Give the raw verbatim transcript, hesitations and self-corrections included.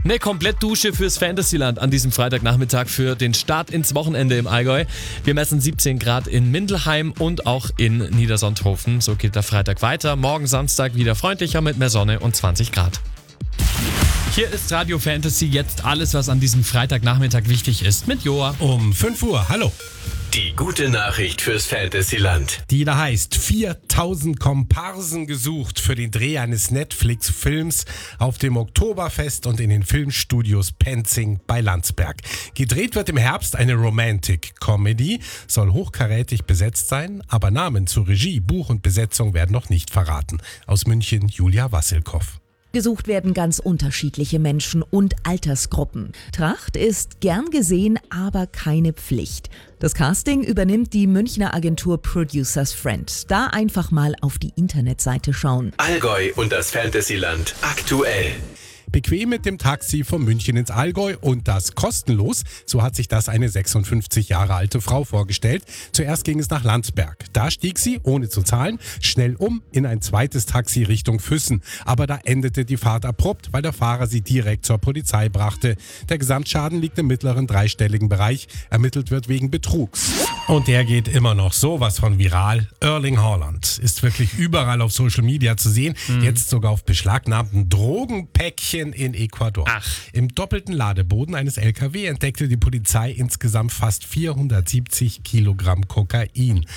Eine Komplettdusche fürs Fantasyland an diesem Freitagnachmittag für den Start ins Wochenende im Allgäu. Wir messen siebzehn Grad in Mindelheim und auch in Niedersonthofen. So geht der Freitag weiter. Morgen Samstag wieder freundlicher mit mehr Sonne und zwanzig Grad. Hier ist Radio Fantasy, jetzt alles, was an diesem Freitagnachmittag wichtig ist, mit Joa. Um fünf Uhr, hallo. Die gute Nachricht fürs Fantasyland. Die da heißt, viertausend Komparsen gesucht für den Dreh eines Netflix-Films auf dem Oktoberfest und in den Filmstudios Penzing bei Landsberg. Gedreht wird im Herbst eine Romantic-Comedy, soll hochkarätig besetzt sein, aber Namen zu Regie, Buch und Besetzung werden noch nicht verraten. Aus München, Julia Wassilkow. Gesucht werden ganz unterschiedliche Menschen und Altersgruppen. Tracht ist gern gesehen, aber keine Pflicht. Das Casting übernimmt die Münchner Agentur Producers Friend. Da einfach mal auf die Internetseite schauen. Allgäu und das Fantasyland aktuell. Bequem mit dem Taxi von München ins Allgäu und das kostenlos. So hat sich das eine sechsundfünfzig Jahre alte Frau vorgestellt. Zuerst ging es nach Landsberg. Da stieg sie, ohne zu zahlen, schnell um in ein zweites Taxi Richtung Füssen. Aber da endete die Fahrt abrupt, weil der Fahrer sie direkt zur Polizei brachte. Der Gesamtschaden liegt im mittleren dreistelligen Bereich. Ermittelt wird wegen Betrugs. Und der geht immer noch sowas von viral. Erling Haaland ist wirklich überall auf Social Media zu sehen. Mhm. Jetzt sogar auf beschlagnahmten Drogenpäckchen in Ecuador. Ach. Im doppelten Ladeboden eines L K W entdeckte die Polizei insgesamt fast vierhundertsiebzig Kilogramm Kokain.